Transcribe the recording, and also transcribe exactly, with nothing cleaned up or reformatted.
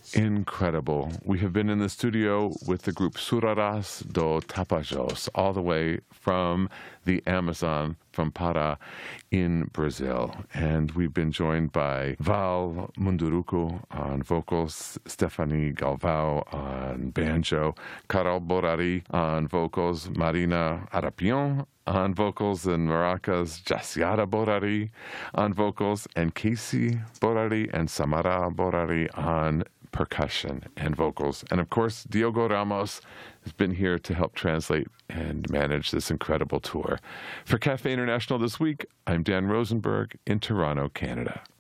Incredible. We have been in the studio with the group Suraras do Tapajós, all the way from the Amazon, from Pará in Brazil. And we've been joined by Val Munduruku on vocals, Stephanie Galvão on banjo, Carol Borari on vocals, Marina Arapion on vocals and maracas, Jaciara Borari on vocals, and Casey Borari and Samara Borari on percussion and vocals. And of course, Diogo Ramos has been here to help translate and manage this incredible tour. For Cafe International this week, I'm Dan Rosenberg in Toronto, Canada.